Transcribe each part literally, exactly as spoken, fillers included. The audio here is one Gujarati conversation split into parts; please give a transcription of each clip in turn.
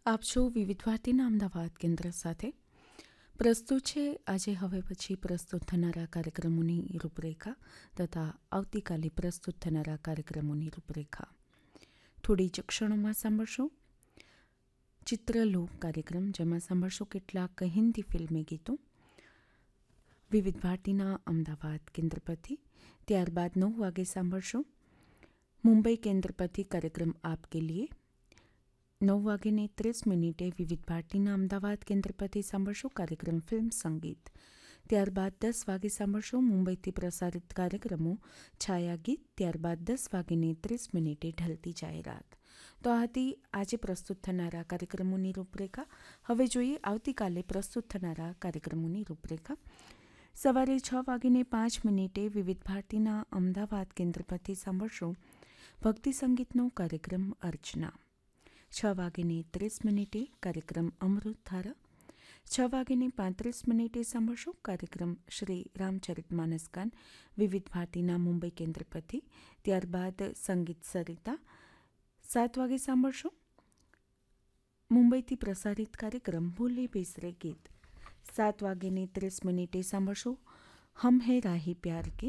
આપ છો વિવિધ ભારતીના અમદાવાદ કેન્દ્ર સાથે. પ્રસ્તુત છે આજે હવે પછી પ્રસ્તુત થનારા કાર્યક્રમોની રૂપરેખા તથા આવતીકાલે પ્રસ્તુત થનારા કાર્યક્રમોની રૂપરેખા. થોડી જ ક્ષણોમાં સાંભળશો ચિત્રલોક કાર્યક્રમ, જેમાં સાંભળશો કેટલાક હિન્દી ફિલ્મી ગીતો વિવિધ ભારતીના અમદાવાદ કેન્દ્ર પરથી. ત્યારબાદ નવ વાગે સાંભળશો મુંબઈ કેન્દ્ર પરથી કાર્યક્રમ આપ કે લીએ. નવ વાગ્યે ત્રીસ મિનિટે વિવિધ ભારતીના અમદાવાદ કેન્દ્ર પરથી સાંભળશો કાર્યક્રમ ફિલ્મ સંગીત. ત્યારબાદ દસ વાગે સાંભળશો મુંબઈથી પ્રસારિત કાર્યક્રમો છાયા ગીત. ત્યારબાદ દસ વાગ્યે ત્રીસ મિનિટે ઢલતી જાહેરાત. તો આ હતી આજે પ્રસ્તુત થનારા કાર્યક્રમોની રૂપરેખા. હવે જોઈએ આવતીકાલે પ્રસ્તુત થનારા કાર્યક્રમોની રૂપરેખા. સવારે છ વાગ્યે પાંચ મિનિટે વિવિધ ભારતીના અમદાવાદ કેન્દ્ર પરથી સાંભળશો ભક્તિ સંગીતનો કાર્યક્રમ અર્ચના. છ વાગ્યે ત્રીસ મિનિટે કાર્યક્રમ અમૃત ધારા. છ વાગ્યે પાંત્રીસ મિનિટે સાંભળશો કાર્યક્રમ શ્રી રામચરિતમાનસ ગાન વિવિધ ભારતીના મુંબઈ કેન્દ્ર પરથી. ત્યારબાદ સંગીત સરિતા. સાત વાગે સાંભળશો મુંબઈથી પ્રસારિત કાર્યક્રમ ભૂલે બેસરે ગીત. સાત વાગ્યે ત્રીસ મિનિટે સાંભળશો હમ હે રાહી પ્યાર કે.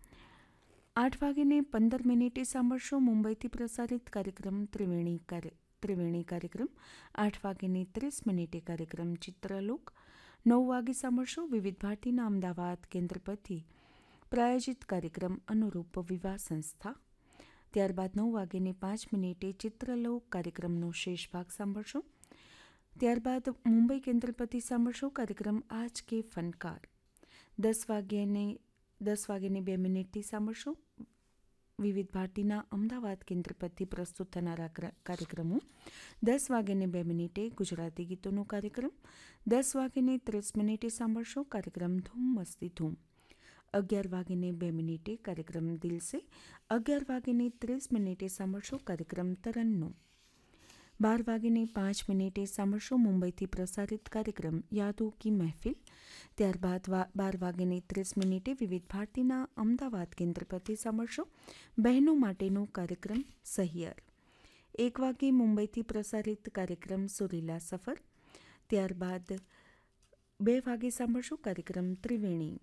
આઠ વાગ્યે પંદર મિનિટે સાંભળશો મુંબઈથી પ્રસારિત કાર્યક્રમ ત્રિવેણી કાર્ય ત્રિવેણી કાર્યક્રમ. આઠ વાગ્યે ત્રીસ મિનિટે કાર્યક્રમ ચિત્રલોક. નવ વાગે સાંભળશો વિવિધ ભારતીના અમદાવાદ કેન્દ્ર પરથી પ્રાયોજિત કાર્યક્રમ અનુરૂપ વિવાહ સંસ્થા. ત્યારબાદ નવ વાગ્યે પાંચ મિનિટે ચિત્રલોક કાર્યક્રમનો શેષ ભાગ સાંભળશો. ત્યારબાદ મુંબઈ કેન્દ્ર પરથી સાંભળશો કાર્યક્રમ આજ કે ફનકાર. દસ વાગ્યે દસ વાગ્યે બે મિનિટથી સાંભળશો વિવિધ ભારતીના અમદાવાદ કેન્દ્ર પરથી પ્રસ્તુત થનારા કાર્યક્રમો. દસ વાગ્યે બે મિનિટે ગુજરાતી ગીતોનો કાર્યક્રમ. દસ વાગ્યે ત્રીસ મિનિટે સાંભળશો કાર્યક્રમ ધૂમ મસ્તી ધૂમ. અગિયાર વાગ્યે બે મિનિટે કાર્યક્રમ દિલસે. અગિયાર વાગ્યે ત્રીસ મિનિટે સાંભળશો કાર્યક્રમ તરન્નો. બાર વાગ્યે પાંચ મિનિટે સાંભળશો મુંબઈથી પ્રસારિત કાર્યક્રમ યાદો કી મહેફિલ. ત્યારબાદ બાર વાગ્યે ત્રીસ મિનિટે વિવિધ ભારતીના અમદાવાદ કેન્દ્ર પરથી સાંભળશો બહેનો માટેનો કાર્યક્રમ સહિયર. એક વાગ્યે મુંબઈથી પ્રસારિત કાર્યક્રમ સુરીલા સફર. ત્યારબાદ બે વાગે સાંભળશો કાર્યક્રમ ત્રિવેણી.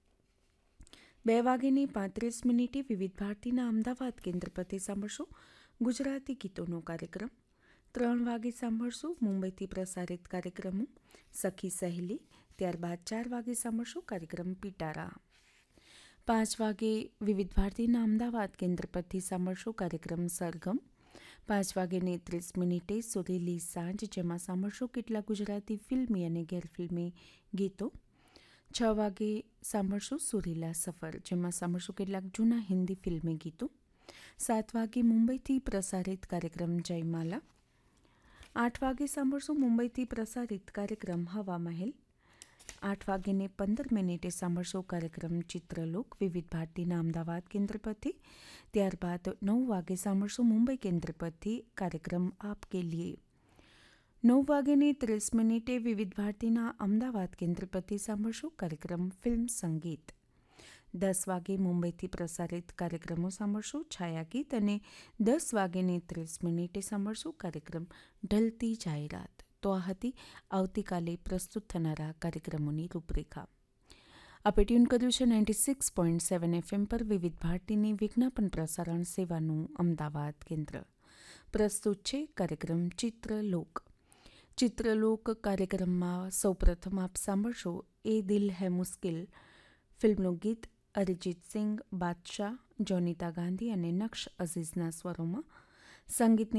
બે વાગ્યે પાંત્રીસ મિનિટે વિવિધ ભારતીના અમદાવાદ કેન્દ્ર પરથી સાંભળશો ગુજરાતી ગીતોનો કાર્યક્રમ. ત્રણ વાગે સાંભળશો મુંબઈથી પ્રસારિત કાર્યક્રમો સખી સહેલી. ત્યારબાદ ચાર વાગે સાંભળશો કાર્યક્રમ પિટારા. પાંચ વાગે વિવિધ ભારતીના અમદાવાદ કેન્દ્ર પરથી સાંભળશો કાર્યક્રમ સરગમ. પાંચ વાગ્યે ત્રીસ મિનિટે સુરીલી સાંજ, જેમાં સાંભળશો કેટલાક ગુજરાતી ફિલ્મી અને ગેરફિલ્મી ગીતો. છ વાગે સાંભળશો સુરીલા સફર, જેમાં સાંભળશો કેટલાક જૂના હિન્દી ફિલ્મી ગીતો. સાત વાગે મુંબઈથી પ્રસારિત કાર્યક્રમ જયમાલા. આઠ વાગે સાંભળશો મુંબઈથી પ્રસારિત કાર્યક્રમ હવા મહેલ. આઠ વાગ્યે પંદર મિનિટે સાંભળશો કાર્યક્રમ ચિત્રલોક વિવિધ ભારતીના અમદાવાદ કેન્દ્ર પરથી. ત્યારબાદ નવ વાગે સાંભળશો મુંબઈ કેન્દ્ર પરથી કાર્યક્રમ આપ કે લીએ. નવ વાગ્યે ત્રીસ મિનિટે વિવિધ ભારતીના અમદાવાદ કેન્દ્ર પરથી સાંભળશો કાર્યક્રમ ફિલ્મ સંગીત. દસ વાગે મુંબઈથી પ્રસારિત કાર્યક્રમો સાંભળશો છાયા ગીત. અને દસ વાગ્યે ત્રીસ મિનિટે સાંભળશો કાર્યક્રમ ઢલતી જાહેરાત. તો આ હતી આવતીકાલે પ્રસ્તુત થનારા કાર્યક્રમોની રૂપરેખા. આપે ટ્યુન કર્યું છે ninety six point seven FM પર વિવિધ ભારતીની વિજ્ઞાપન પ્રસારણ સેવાનું અમદાવાદ કેન્દ્ર. પ્રસ્તુત છે કાર્યક્રમ ચિત્રલોક. ચિત્રલોક કાર્યક્રમમાં સૌપ્રથમ આપ સાંભળશો એ દિલ હૈ મુશ્કિલ ફિલ્મનું ગીત અરિજીત સિંઘ, બાદશાહ, જોનીતા ગાંધી અને નક્શ અઝીઝના સ્વરોમાં. સંગીતની